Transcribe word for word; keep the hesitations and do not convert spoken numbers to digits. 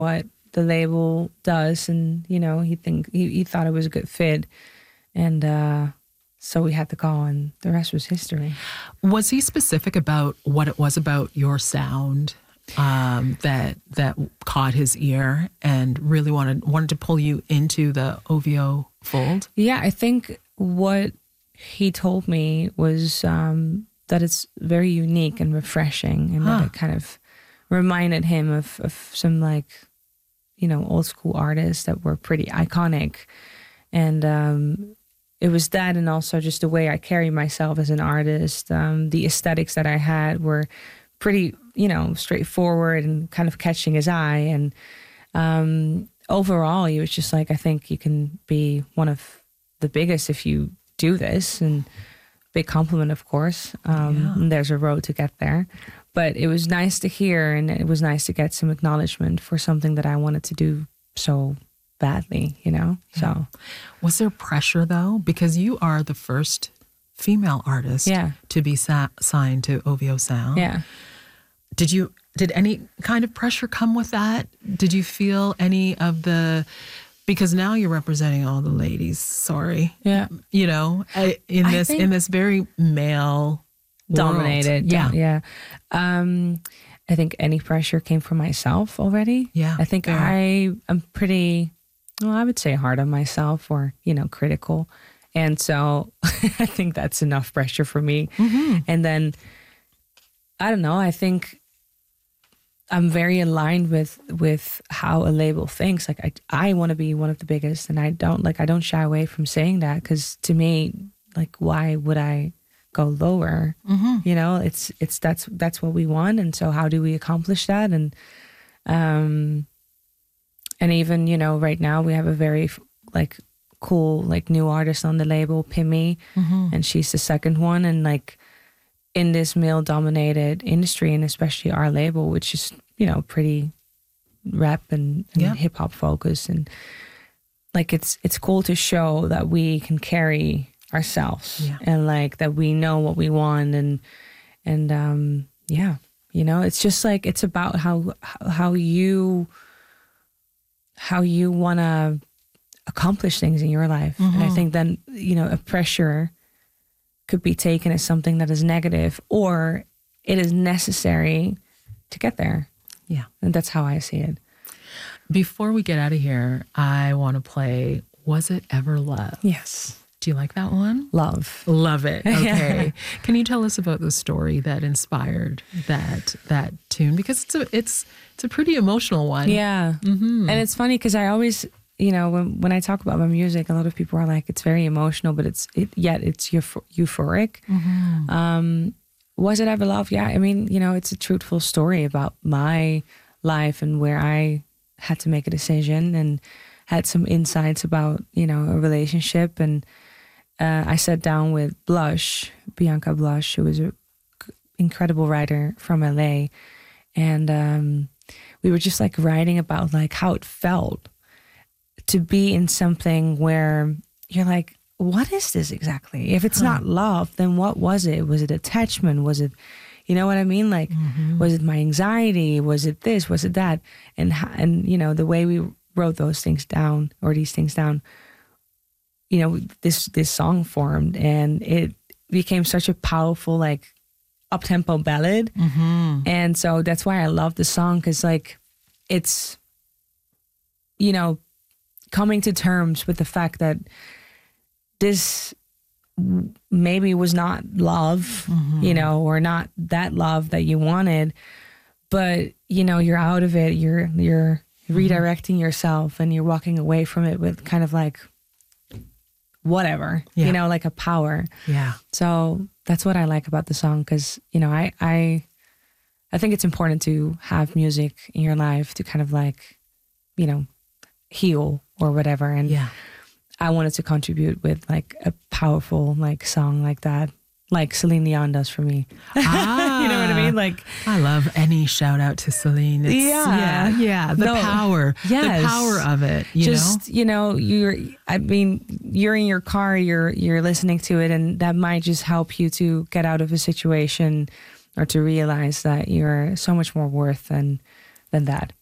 what the label does, and you know, he think he, he thought it was a good fit, and uh, so we had to call, and the rest was history. Was he specific about what it was about your sound um, that that caught his ear and really wanted wanted to pull you into the O V O fold? Yeah, I think what he told me was um, that it's very unique and refreshing, and huh. that it kind of reminded him of, of some like, you know, old school artists that were pretty iconic. And um, it was that, and also just the way I carry myself as an artist. Um, the aesthetics that I had were pretty, you know, straightforward and kind of catching his eye. And um, overall, he was just like, I think you can be one of the biggest if you do this. And big compliment, of course. Um, yeah. And there's a road to get there. But it was nice to hear, and it was nice to get some acknowledgement for something that I wanted to do so badly, you know? Yeah. So, was there pressure though? Because you are the first female artist yeah. to be sa- signed to O V O Sound. Yeah. Did you, did any kind of pressure come with that? Did you feel any of the, because now you're representing all the ladies, sorry. Yeah. You know, in this, in this very male dominated. World. Yeah. Yeah. Um, I think any pressure came from myself already. Yeah. I think fair. I am pretty, well, I would say hard on myself, or, you know, critical. And so I think that's enough pressure for me. Mm-hmm. And then, I don't know, I think I'm very aligned with, with how a label thinks. Like I, I want to be one of the biggest, and I don't like, I don't shy away from saying that, because to me, like, why would I go lower? Mm-hmm. You know, it's, it's, that's, that's what we want. And so how do we accomplish that? And, um, and even, you know, right now we have a very like cool, like new artist on the label, Pimmy, mm-hmm. and she's the second one. And like in this male dominated industry, and especially our label, which is, you know, pretty rap and, and yeah. hip hop focused. And like, it's, it's cool to show that we can carry ourselves yeah. and like that we know what we want. And, and, um, yeah, you know, it's just like, it's about how, how you, how you want to accomplish things in your life. Mm-hmm. And I think then, you know, a pressure could be taken as something that is negative, or it is necessary to get there. Yeah. And that's how I see it. Before we get out of here, I want to play Was It Ever Love? Yes. Do you like that one? Love. Love it. Okay. Yeah. Can you tell us about the story that inspired that that tune? Because it's a it's it's a pretty emotional one. Yeah. Mm-hmm. And it's funny because I always, you know, when when I talk about my music, a lot of people are like, it's very emotional, but it's it, yet it's euph- euphoric. Mm-hmm. Um, was it ever love? Yeah. I mean, you know, it's a truthful story about my life and where I had to make a decision and had some insights about, you know, a relationship. And uh, I sat down with Blush, Bianca Blush, who was an incredible writer from L A. And um, we were just like writing about like how it felt to be in something where you're like, what is this exactly? If it's huh. not love, then what was it? Was it attachment? Was it, you know what I mean? Like, mm-hmm. was it my anxiety? Was it this? Was it that? And, and you know, the way we wrote those things down, or these things down, you know, this, this song formed, and it became such a powerful, like, up-tempo ballad. Mm-hmm. And so that's why I love the song, because, like, it's, you know, coming to terms with the fact that this maybe was not love, mm-hmm. you know, or not that love that you wanted, but, you know, you're out of it, you're, you're redirecting yourself, and you're walking away from it with kind of like whatever, yeah. you know, like a power. Yeah. So that's what I like about the song, because, you know, I, I, I think it's important to have music in your life to kind of like, you know, heal or whatever. And yeah. I wanted to contribute with like a powerful like song like that, like Celine Dion does for me. Ah, you know what I mean? Like, I love any shout out to Celine. It's, yeah, yeah, yeah. The no, power, yes. the power of it. You Just know? you know, you're. I mean, you're in your car, you're you're listening to it, and that might just help you to get out of a situation, or to realize that you're so much more worth than than that.